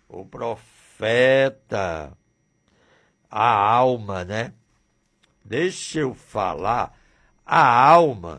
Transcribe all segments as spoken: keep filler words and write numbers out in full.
o profeta, a alma, né? Deixa eu falar, a alma,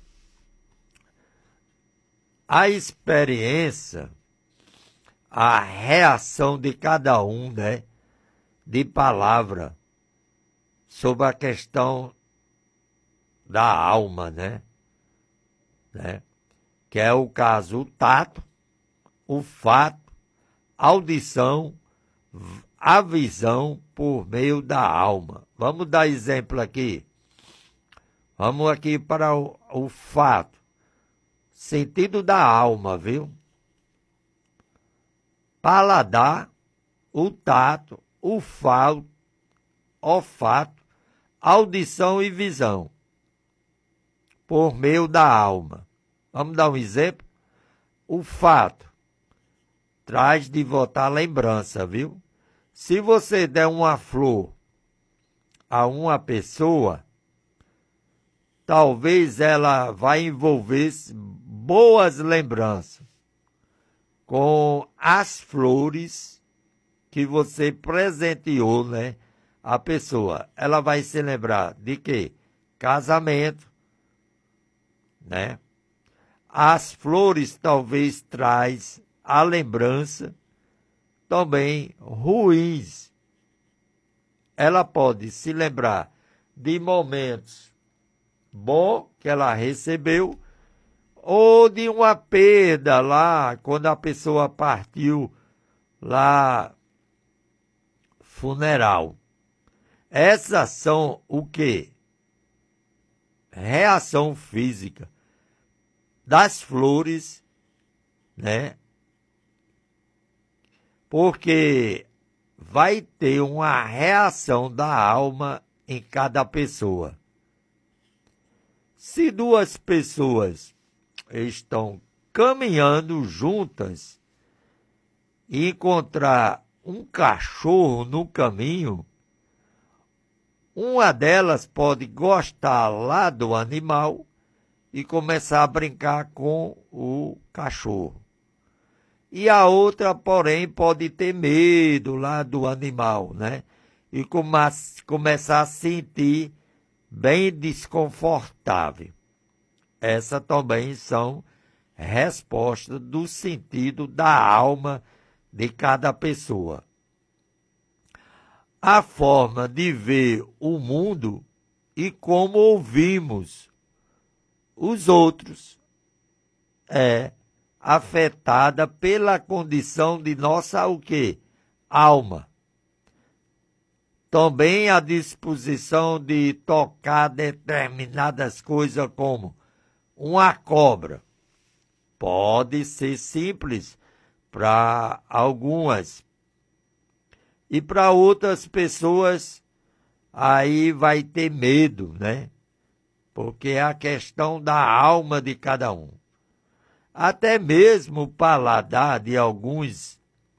a experiência, a reação de cada um, né? De palavra sobre a questão da alma, né? né? Que é o caso, o tato, o fato, a audição, a visão por meio da alma. Vamos dar exemplo aqui. Vamos aqui para o, o fato. Sentido da alma, viu? Paladar, o tato, o falo, olfato, audição e visão. Por meio da alma. Vamos dar um exemplo? O fato traz de volta a lembrança, viu? Se você der uma flor a uma pessoa, talvez ela vai envolver boas lembranças com as flores que você presenteou, né? A pessoa. Ela vai se lembrar de quê? Casamento, né? As flores talvez traz a lembrança também ruins. Ela pode se lembrar de momentos bons que ela recebeu ou de uma perda lá, quando a pessoa partiu lá, funeral. Essas são o quê? Reação física das flores, né? Porque vai ter uma reação da alma em cada pessoa. Se duas pessoas estão caminhando juntas e encontrar um cachorro no caminho, uma delas pode gostar lá do animal e começar a brincar com o cachorro. E a outra, porém, pode ter medo lá do animal, né? E come- começar a sentir bem desconfortável. Essas também são respostas do sentido da alma de cada pessoa. A forma de ver o mundo e como ouvimos os outros é afetada pela condição de nossa o quê? Alma. Também a disposição de tocar determinadas coisas como uma cobra. Pode ser simples para algumas. E para outras pessoas, aí vai ter medo, né? Porque é a questão da alma de cada um. Até mesmo o paladar de alguns,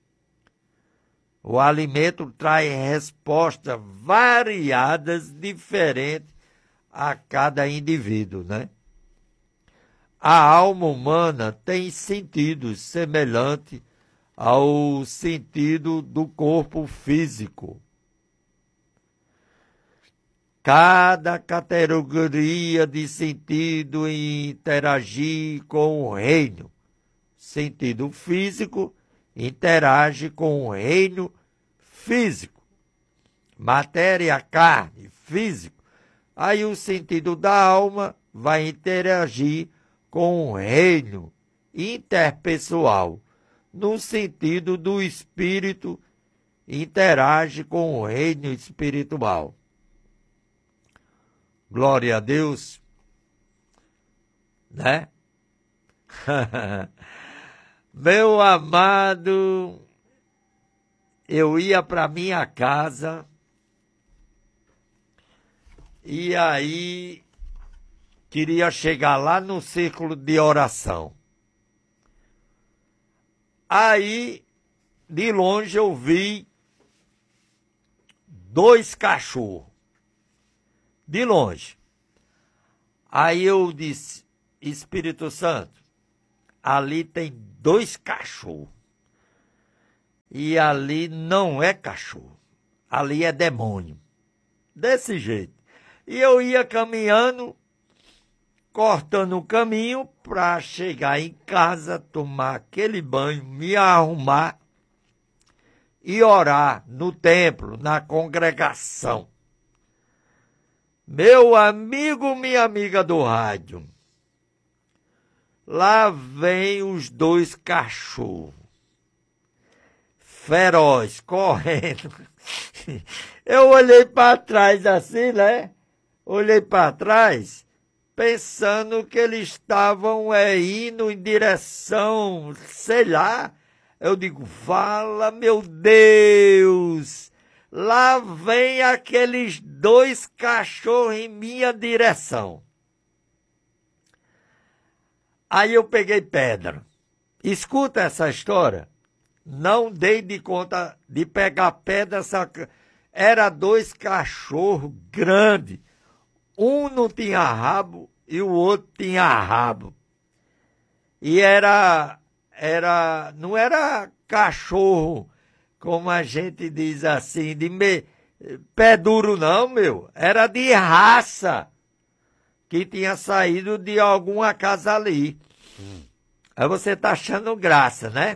o alimento traz respostas variadas, diferentes a cada indivíduo, né? A alma humana tem sentidos semelhantes ao sentido do corpo físico. Cada categoria de sentido interagir com o reino. Sentido físico interage com o reino físico. Matéria, carne, físico. Aí o sentido da alma vai interagir com o reino interpessoal. No sentido do espírito, interage com o reino espiritual. Glória a Deus, né? Meu amado, eu ia para minha casa e aí queria chegar lá no círculo de oração. Aí, de longe, eu vi dois cachorros. De longe. Aí eu disse, Espírito Santo, ali tem dois cachorros. e ali não é cachorro, ali é demônio. Desse jeito. E eu ia caminhando, cortando o caminho para chegar em casa, tomar aquele banho, me arrumar e orar no templo, na congregação. Meu amigo, minha amiga do rádio, lá vem os dois cachorros, feroz, correndo. Eu olhei para trás assim, né? Olhei para trás, pensando que eles estavam é, indo em direção, sei lá. Eu digo, fala, meu Deus, lá vem aqueles dois cachorros em minha direção. Aí eu peguei pedra. Escuta essa história. Não dei de conta de pegar pedra. Saca... Era dois cachorros grandes. Um não tinha rabo e o outro tinha rabo. E era, era, não era cachorro, como a gente diz assim, de me... pé duro não, meu. Era de raça, que tinha saído de alguma casa ali. Hum. Aí você tá achando graça, né?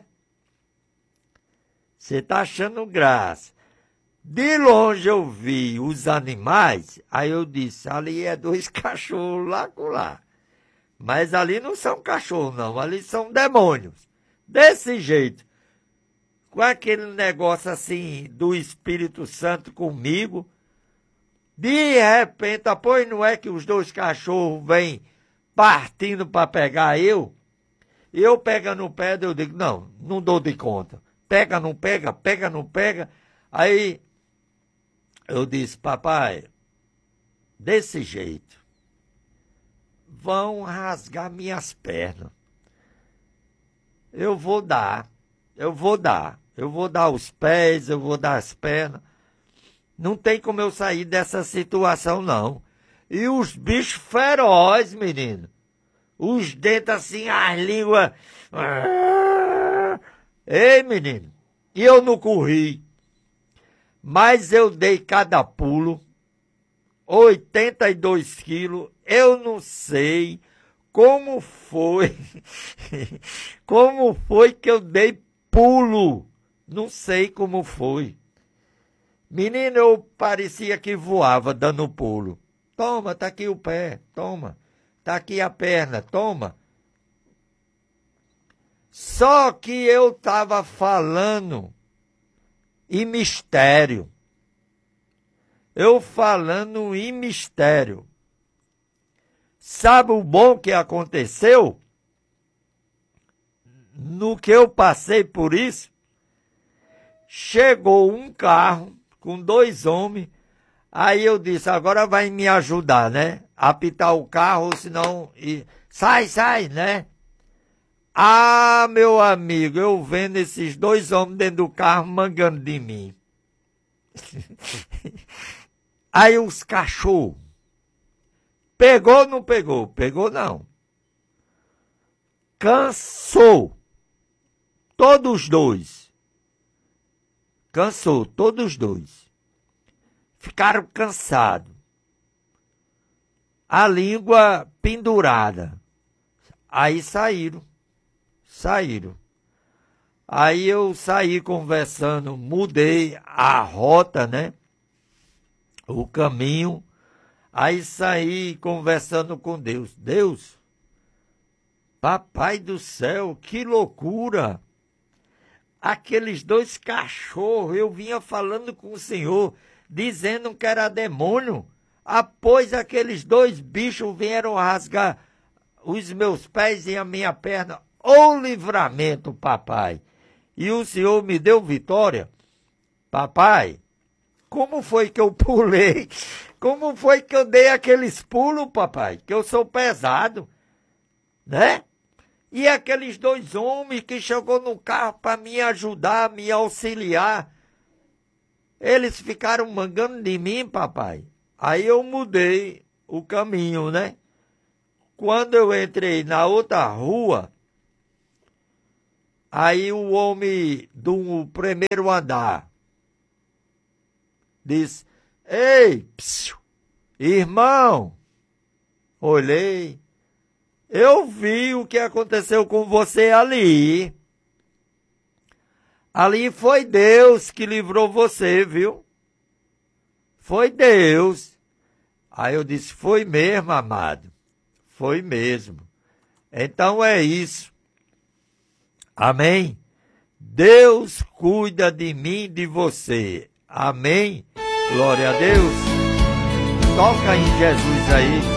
Você tá achando graça. De longe eu vi os animais, aí eu disse, ali é dois cachorros lá com lá. Mas ali não são cachorros não, ali são demônios. Desse jeito, com aquele negócio assim do Espírito Santo comigo, de repente, pois não é que os dois cachorros vêm partindo para pegar eu? Eu pegando no pé, eu digo, não, não dou de conta. Pega, não pega, pega, não pega. Aí eu disse, papai, desse jeito, vão rasgar minhas pernas. Eu vou dar, eu vou dar. Eu vou dar os pés, eu vou dar as pernas. Não tem como eu sair dessa situação, não. E os bichos ferozes, menino. Os dentes assim, as línguas... Ei, menino, e eu não corri, mas eu dei cada pulo, oitenta e dois quilos, eu não sei como foi, como foi que eu dei pulo, não sei como foi. Menino, eu parecia que voava dando pulo. Toma, tá aqui o pé, toma, tá aqui a perna, toma. Só que eu estava falando em mistério. Eu falando em mistério. Sabe o bom que aconteceu? No que eu passei por isso, chegou um carro com dois homens. Aí eu disse, agora vai me ajudar, né? Apitar o carro, senão... E... Sai, sai, né? Ah, meu amigo, eu vendo esses dois homens dentro do carro mangando de mim. Aí os cachorros. Pegou ou não pegou? Pegou não. Cansou. Todos os dois. Cansou, todos os dois. Ficaram cansados. A língua pendurada. Aí saíram. Saíram. Aí eu saí conversando, mudei a rota, né? O caminho. Aí saí conversando com Deus. Deus, papai do céu, que loucura! Aqueles dois cachorros, eu vinha falando com o Senhor, dizendo que era demônio. Após aqueles dois bichos vieram rasgar os meus pés e a minha perna. Ô livramento, papai! E o Senhor me deu vitória. Papai, como foi que eu pulei? Como foi que eu dei aqueles pulos, papai? Que eu sou pesado, né? E aqueles dois homens que chegou no carro para me ajudar, me auxiliar, eles ficaram mangando de mim, papai. Aí eu mudei o caminho, né? Quando eu entrei na outra rua, Aí o homem do primeiro andar disse: ei, psiu, irmão, olhei, eu vi o que aconteceu com você ali. Ali foi Deus que livrou você, viu? Foi Deus. Aí eu disse: foi mesmo, amado. Foi mesmo. Então é isso. Amém? Deus cuida de mim e de você. Amém? Glória a Deus. Toca em Jesus aí.